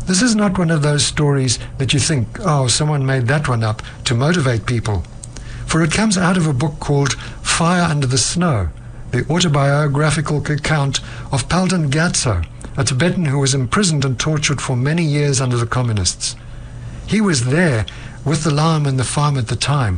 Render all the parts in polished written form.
This is not one of those stories that you think, oh, someone made that one up to motivate people. For it comes out of a book called Fire Under the Snow, the autobiographical account of Palden Gyatso, a Tibetan who was imprisoned and tortured for many years under the communists. He was there with the Lama and the farm at the time.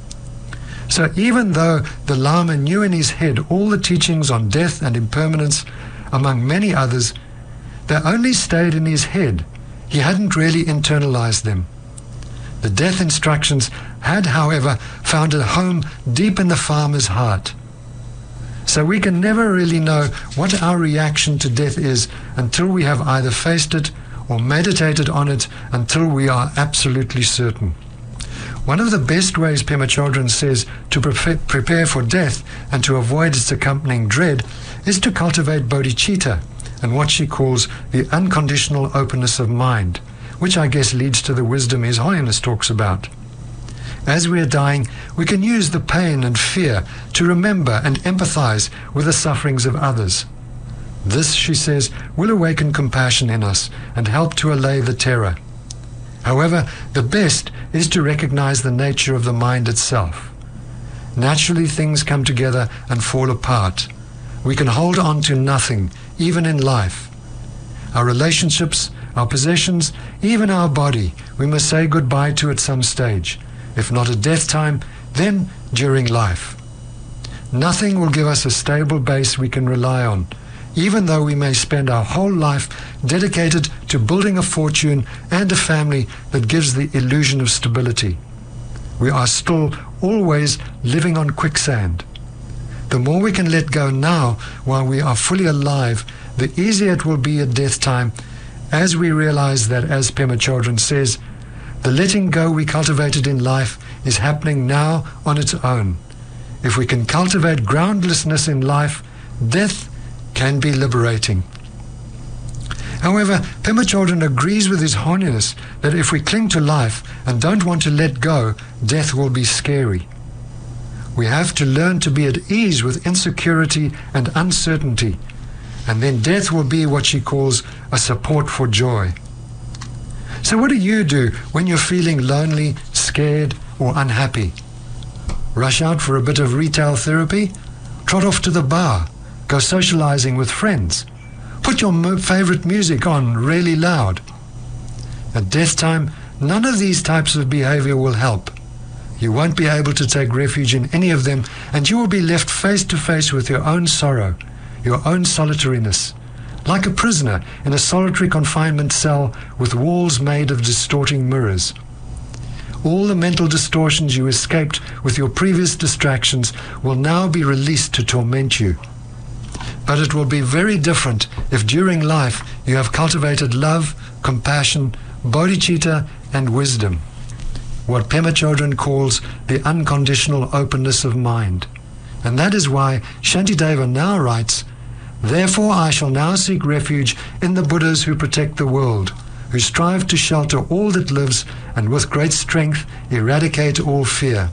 So even though the Lama knew in his head all the teachings on death and impermanence, among many others, they only stayed in his head. He hadn't really internalized them. The death instructions had, however, found a home deep in the farmer's heart. So we can never really know what our reaction to death is until we have either faced it or meditated on it until we are absolutely certain. One of the best ways Pema Chodron says to prepare for death and to avoid its accompanying dread is to cultivate bodhicitta and what she calls the unconditional openness of mind, which I guess leads to the wisdom His Holiness talks about. As we are dying, we can use the pain and fear to remember and empathize with the sufferings of others. This, she says, will awaken compassion in us and help to allay the terror. However, the best is to recognize the nature of the mind itself. Naturally, things come together and fall apart. We can hold on to nothing, even in life. Our relationships, our possessions, even our body, we must say goodbye to at some stage. If not at death time, then during life. Nothing will give us a stable base we can rely on, even though we may spend our whole life dedicated to building a fortune and a family that gives the illusion of stability. We are still always living on quicksand. The more we can let go now while we are fully alive, the easier it will be at death time, as we realize that, as Pema Chodron says, the letting go we cultivated in life is happening now on its own. If we can cultivate groundlessness in life, death can be liberating. However, Pema Chodron agrees with His Holiness that if we cling to life and don't want to let go, death will be scary. We have to learn to be at ease with insecurity and uncertainty, and then death will be what she calls a support for joy. So what do you do when you're feeling lonely, scared, or unhappy? Rush out for a bit of retail therapy? Trot off to the bar? Go socializing with friends? Put your favorite music on really loud? At death time, none of these types of behavior will help. You won't be able to take refuge in any of them, and you will be left face to face with your own sorrow, your own solitariness, like a prisoner in a solitary confinement cell with walls made of distorting mirrors. All the mental distortions you escaped with your previous distractions will now be released to torment you. But it will be very different if during life you have cultivated love, compassion, bodhicitta, and wisdom, what Pema Chodron calls the unconditional openness of mind. And that is why Shantideva now writes, "Therefore I shall now seek refuge in the Buddhas who protect the world, who strive to shelter all that lives and with great strength eradicate all fear."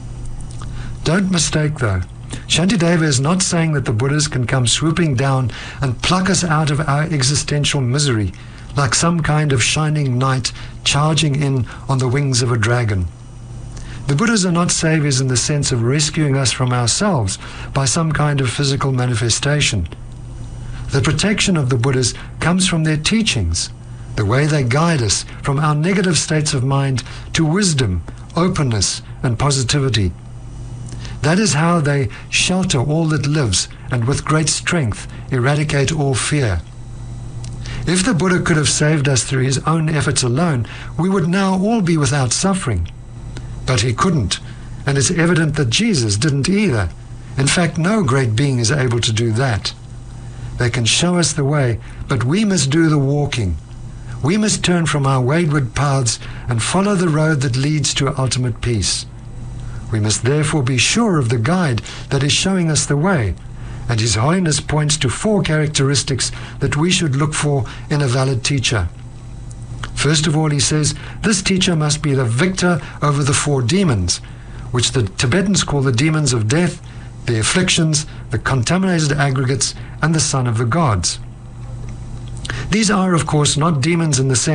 Don't mistake though, Shantideva is not saying that the Buddhas can come swooping down and pluck us out of our existential misery like some kind of shining knight charging in on the wings of a dragon. The Buddhas are not saviors in the sense of rescuing us from ourselves by some kind of physical manifestation. The protection of the Buddhas comes from their teachings, the way they guide us from our negative states of mind to wisdom, openness, and positivity. That is how they shelter all that lives and with great strength eradicate all fear. If the Buddha could have saved us through his own efforts alone, we would now all be without suffering. But he couldn't, and it's evident that Jesus didn't either. In fact, no great being is able to do that. They can show us the way, but we must do the walking. We must turn from our wayward paths and follow the road that leads to ultimate peace. We must therefore be sure of the guide that is showing us the way, and His Holiness points to 4 characteristics that we should look for in a valid teacher. First of all, he says, this teacher must be the victor over the 4 demons, which the Tibetans call the demons of death, the afflictions, the contaminated aggregates, and the son of the gods. These are, of course, not demons in the sense